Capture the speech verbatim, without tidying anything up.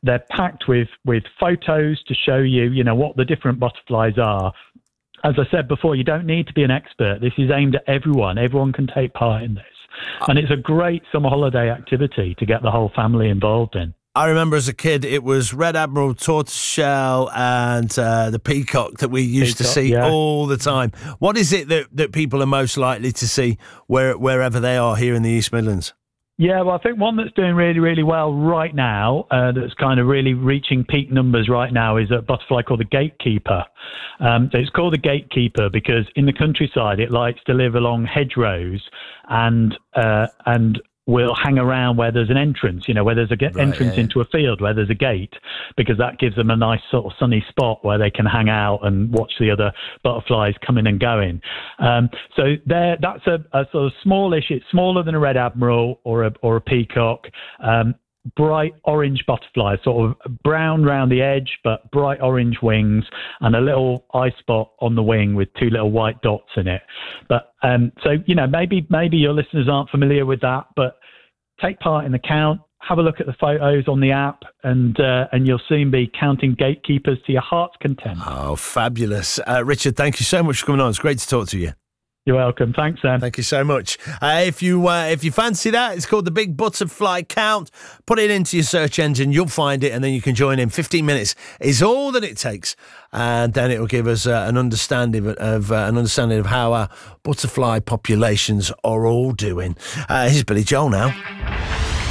they're packed with, with photos to show you, you know, what the different butterflies are. As I said before, you don't need to be an expert. This is aimed at everyone. Everyone can take part in this. And it's a great summer holiday activity to get the whole family involved in. I remember as a kid, it was Red Admiral, tortoiseshell, and uh, the peacock that we used Peacock, to see yeah. all the time. What is it that, that people are most likely to see where, wherever they are here in the East Midlands? Yeah, well, I think one that's doing really, really well right now, uh, that's kind of really reaching peak numbers right now, is a butterfly called the gatekeeper. Um, so it's called the gatekeeper because in the countryside it likes to live along hedgerows and uh, and will hang around where there's an entrance, you know, where there's a get Right, entrance yeah, yeah. into a field where there's a gate, because that gives them a nice sort of sunny spot where they can hang out and watch the other butterflies coming and going. Um, so there, that's a, a sort of smallish, it's smaller than a red admiral or a, or a peacock, um, bright orange butterfly, sort of brown round the edge, but bright orange wings and a little eye spot on the wing with two little white dots in it. But um, so, you know, maybe maybe your listeners aren't familiar with that, but take part in the count, have a look at the photos on the app, and uh, and you'll soon be counting gatekeepers to your heart's content. Oh, fabulous. Uh, Richard, thank you so much for coming on. It's great to talk to you. You're welcome. Thanks, Sam. Thank you so much. Uh, if you uh, if you fancy that, it's called the Big Butterfly Count. Put it into your search engine, you'll find it, and then you can join in. fifteen minutes is all that it takes, and then it will give us uh, an understanding of, of uh, an understanding of how our butterfly populations are all doing. Uh, here's Billy Joel now.